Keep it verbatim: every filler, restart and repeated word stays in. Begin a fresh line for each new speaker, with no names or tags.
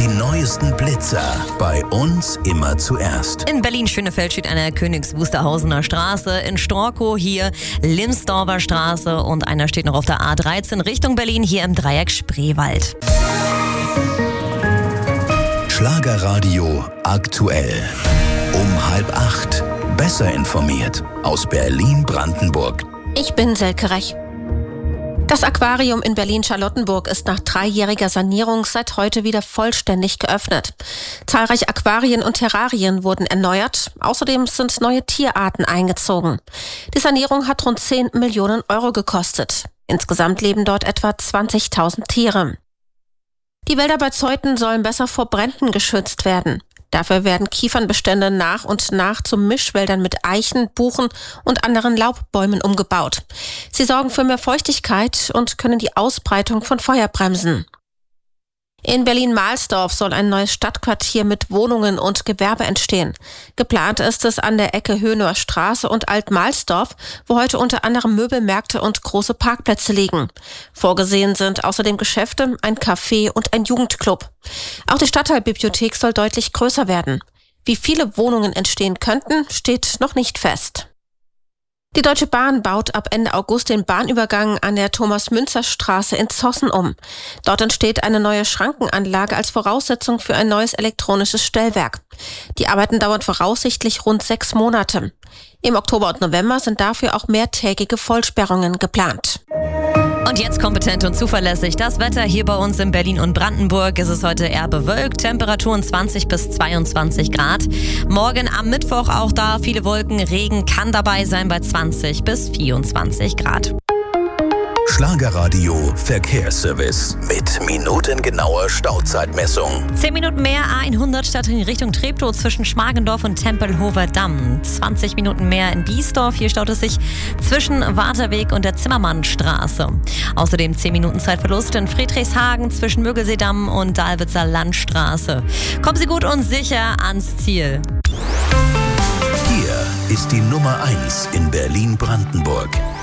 die neuesten Blitzer bei uns immer zuerst.
In Berlin-Schönefeld steht eine Königs-Wusterhausener Straße, in Storkow hier Limsdorfer Straße und einer steht noch auf der A dreizehn Richtung Berlin, hier im Dreieck Spreewald.
Schlagerradio aktuell. Um halb acht. Besser informiert aus Berlin-Brandenburg.
Ich bin Selke Rech. Das Aquarium in Berlin-Charlottenburg ist nach dreijähriger Sanierung seit heute wieder vollständig geöffnet. Zahlreiche Aquarien und Terrarien wurden erneuert. Außerdem sind neue Tierarten eingezogen. Die Sanierung hat rund zehn Millionen Euro gekostet. Insgesamt leben dort etwa zwanzigtausend Tiere. Die Wälder bei Zeuthen sollen besser vor Bränden geschützt werden. Dafür werden Kiefernbestände nach und nach zu Mischwäldern mit Eichen, Buchen und anderen Laubbäumen umgebaut. Sie sorgen für mehr Feuchtigkeit und können die Ausbreitung von Feuer bremsen. In Berlin-Mahlsdorf soll ein neues Stadtquartier mit Wohnungen und Gewerbe entstehen. Geplant ist es an der Ecke Höhner Straße und Alt-Mahlsdorf, wo heute unter anderem Möbelmärkte und große Parkplätze liegen. Vorgesehen sind außerdem Geschäfte, ein Café und ein Jugendclub. Auch die Stadtteilbibliothek soll deutlich größer werden. Wie viele Wohnungen entstehen könnten, steht noch nicht fest. Die Deutsche Bahn baut ab Ende August den Bahnübergang an der Thomas-Münzer-Straße in Zossen um. Dort entsteht eine neue Schrankenanlage als Voraussetzung für ein neues elektronisches Stellwerk. Die Arbeiten dauern voraussichtlich rund sechs Monate. Im Oktober und November sind dafür auch mehrtägige Vollsperrungen geplant.
Und jetzt kompetent und zuverlässig das Wetter hier bei uns in Berlin und Brandenburg. Es ist heute eher bewölkt, Temperaturen zwanzig bis zweiundzwanzig Grad. Morgen am Mittwoch auch da viele Wolken, Regen kann dabei sein bei zwanzig bis vierundzwanzig Grad.
Schlagerradio Verkehrsservice mit minutengenauer Stauzeitmessung.
Zehn Minuten mehr A hundert statt in Richtung Treptow zwischen Schmargendorf und Tempelhofer Damm. zwanzig Minuten mehr in Biesdorf. Hier staut es sich zwischen Waterweg und der Zimmermannstraße. Außerdem zehn Minuten Zeitverlust in Friedrichshagen zwischen Müggelseedamm und Dalwitzer Landstraße. Kommen Sie gut und sicher ans Ziel.
Hier ist die Nummer eins in Berlin-Brandenburg.